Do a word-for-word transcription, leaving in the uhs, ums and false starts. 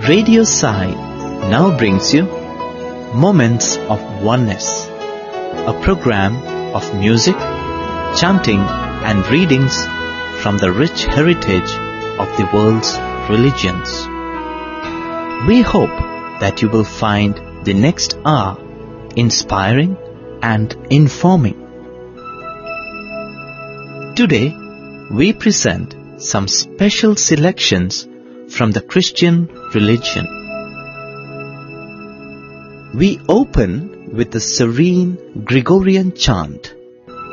Radio Sai now brings you Moments of Oneness, a program of music, chanting and readings from the rich heritage of the world's religions. We hope that you will find the next hour inspiring and informing. Today, we present some special selections from the Christian religion. We open with the serene Gregorian chant,